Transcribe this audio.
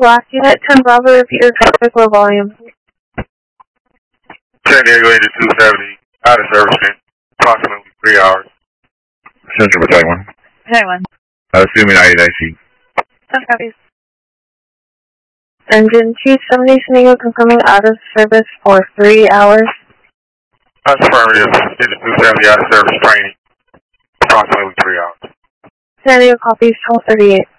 Black Unit 10 Bravo, repeat your traffic, low volume. San Diego Angel 270, out of service in approximately 3 hours. Central Battalion 1. Battalion 1. Assuming IEIC. That copies. Engine 270 San Diego confirming out of service for 3 hours. That's affirmative. Engine 270 out of service training, approximately 3 hours. San Diego copies 1238.